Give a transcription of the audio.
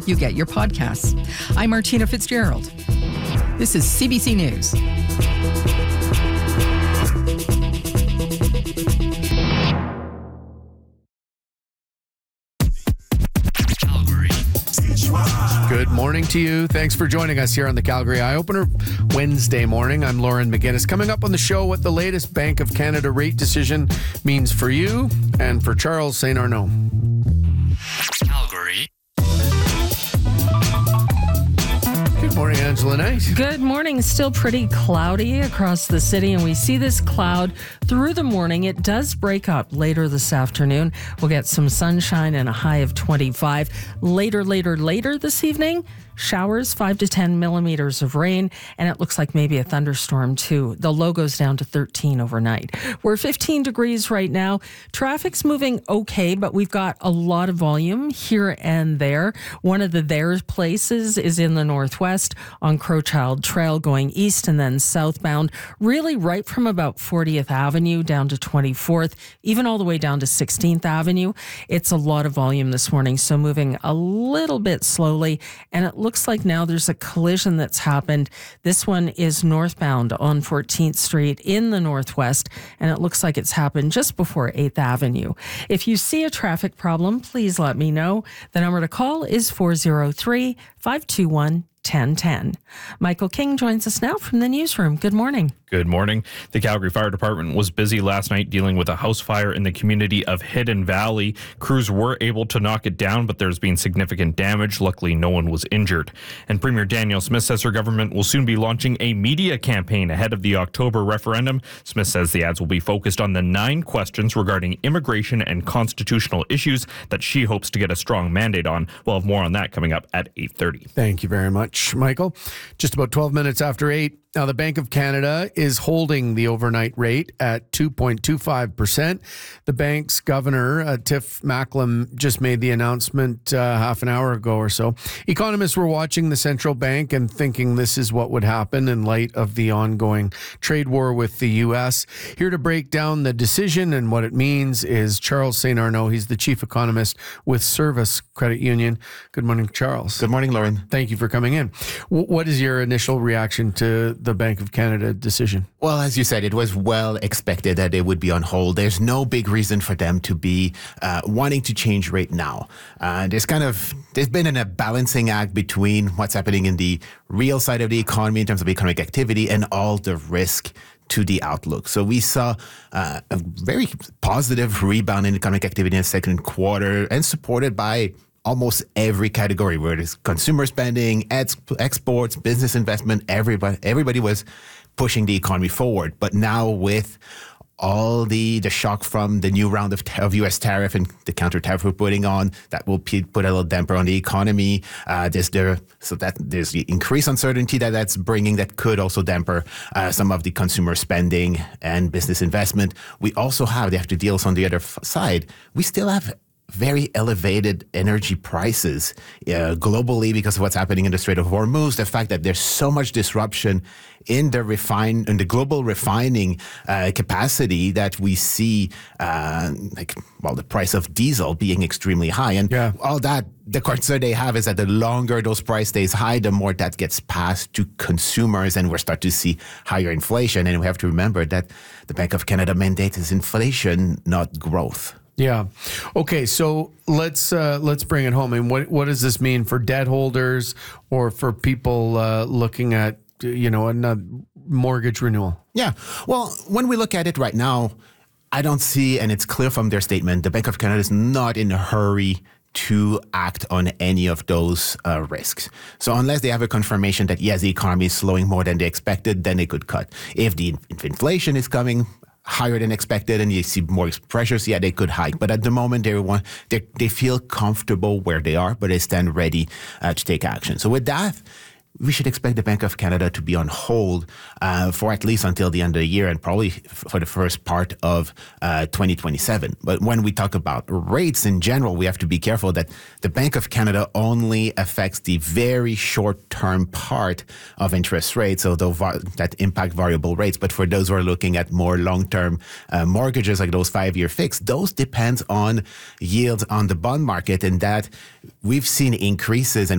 you get your podcasts. I'm Martina Fitzgerald. This is CBC News. Good morning to you. Thanks for joining us here on the Calgary Eye Opener Wednesday morning. I'm Lauren McGinnis. Coming up on the show, what the latest Bank of Canada rate decision means for you and for Charles St. Arnaud. Calgary. Good morning, Angela Knight. Good morning. Still pretty cloudy across the city, and we see this cloud through the morning. It does break up later this afternoon. We'll get some sunshine and a high of 25. Later this evening, showers, 5 to 10 millimeters of rain, and it looks like maybe a thunderstorm too. The low goes down to 13 overnight. We're 15 degrees right now. Traffic's moving okay, but we've got a lot of volume here and there. One of their places is in the northwest on Crowchild Trail going east and then southbound, really right from about 40th Avenue down to 24th, even all the way down to 16th Avenue. It's a lot of volume this morning, so moving a little bit slowly, and it looks like now there's a collision that's happened. This one is northbound on 14th Street in the northwest, and it looks like it's happened just before 8th Avenue. If you see a traffic problem, please let me know. The number to call is 403-521-1010. Michael King joins us now from the newsroom. Good morning. Good morning. The Calgary Fire Department was busy last night dealing with a house fire in the community of Hidden Valley. Crews were able to knock it down, but there's been significant damage. Luckily, no one was injured. And Premier Danielle Smith says her government will soon be launching a media campaign ahead of the October referendum. Smith says the ads will be focused on the 9 questions regarding immigration and constitutional issues that she hopes to get a strong mandate on. We'll have more on that coming up at 8:30. Thank you very much, Michael. Just about 12 minutes after 8. Now, the Bank of Canada is holding the overnight rate at 2.25%. The bank's governor, Tiff Macklem, just made the announcement half an hour ago or so. Economists were watching the central bank and thinking this is what would happen in light of the ongoing trade war with the U.S. Here to break down the decision and what it means is Charles St. Arnaud. He's the chief economist with Service Credit Union. Good morning, Charles. Good morning, Lauren. Thank you for coming in. What is your initial reaction to the Bank of Canada decision? Well, as you said, it was well expected that it would be on hold. There's no big reason for them to be wanting to change rate now. There's been a balancing act between what's happening in the real side of the economy in terms of economic activity and all the risk to the outlook. So we saw a very positive rebound in economic activity in the second quarter and supported by almost every category, where it is consumer spending, exports, business investment. Everybody was pushing the economy forward. But now with all the shock from the new round of U.S. tariff and the counter tariff we're putting on, that will put a little damper on the economy. There's the increased uncertainty that's bringing that could also damper some of the consumer spending and business investment. We also have to deal on the other side. We still have very elevated energy prices globally because of what's happening in the Strait of Hormuz, the fact that there's so much disruption in the global refining capacity that we see the price of diesel being extremely high. And all that, the concern they have is that the longer those prices stays high, the more that gets passed to consumers, and we're starting to see higher inflation. And we have to remember that the Bank of Canada mandate is inflation, not growth. Yeah. Okay. So let's bring it home. And what does this mean for debt holders or for people looking at a mortgage renewal? Yeah. Well, when we look at it right now, I don't see, and it's clear from their statement, the Bank of Canada is not in a hurry to act on any of those risks. So unless they have a confirmation that yes, the economy is slowing more than they expected, then they could cut. If inflation is coming higher than expected and you see more pressures, they could hike. But at the moment, they feel comfortable where they are, but they stand ready to take action. So with that, we should expect the Bank of Canada to be on hold for at least until the end of the year and probably for the first part of 2027. But when we talk about rates in general, we have to be careful that the Bank of Canada only affects the very short-term part of interest rates, so that impact variable rates. But for those who are looking at more long-term mortgages, like those 5-year fixed, those depends on yields on the bond market, and that we've seen increases and